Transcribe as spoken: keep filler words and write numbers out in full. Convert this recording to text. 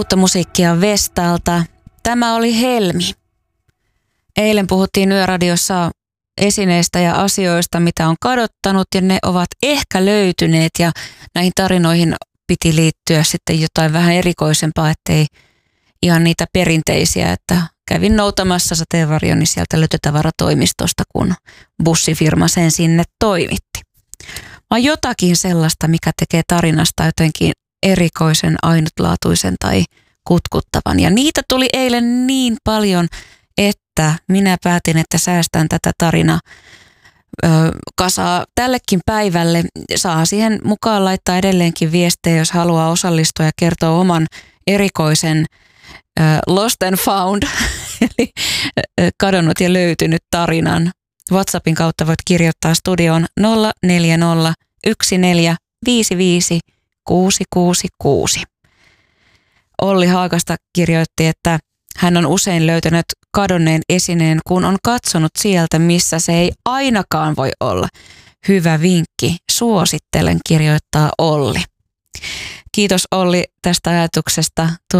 Uutta musiikkia Vestalta. Tämä oli Helmi. Eilen puhuttiin Yöradiossa esineistä ja asioista, mitä on kadottanut, ja ne ovat ehkä löytyneet, ja näihin tarinoihin piti liittyä sitten jotain vähän erikoisempaa, ettei ihan niitä perinteisiä, että kävin noutamassa sateenvarjoni sieltä löytötavaratoimistosta, kun bussifirma sen sinne toimitti. Vaan jotakin sellaista, mikä tekee tarinasta jotenkin erikoisen, ainutlaatuisen tai kutkuttavan. Ja niitä tuli eilen niin paljon, että minä päätin, että säästän tätä tarinaa ö, kasaa tällekin päivälle. Saa siihen mukaan laittaa edelleenkin viestejä, jos haluaa osallistua ja kertoa oman erikoisen ö, lost and found, eli ö, kadonnut ja löytynyt tarinan. WhatsAppin kautta voit kirjoittaa studioon nolla neljä nolla yksi neljä viisi viisi kuusi kuusi kuusi. Olli Haagasta kirjoitti, että hän on usein löytänyt kadonneen esineen, kun on katsonut sieltä, missä se ei ainakaan voi olla. Hyvä vinkki, suosittelen, kirjoittaa Olli. Kiitos Olli tästä ajatuksesta.